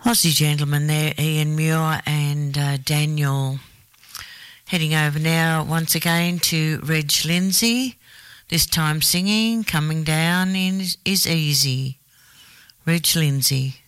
Aussie gentleman there, Ian Muir and Daniel. Heading over now once again to Reg Lindsay, this time singing Coming Down is Easy. Reg Lindsay.